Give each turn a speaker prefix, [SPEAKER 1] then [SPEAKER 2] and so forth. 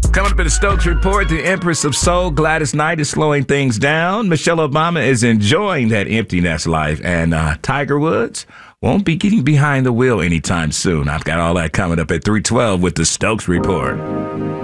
[SPEAKER 1] Coming up in the Stokes Report, the Empress of Soul, Gladys Knight, is slowing things down. Michelle Obama is enjoying that empty nest life. And Tiger Woods won't be getting behind the wheel anytime soon. I've got all that coming up at 3:12 with the Stokes Report.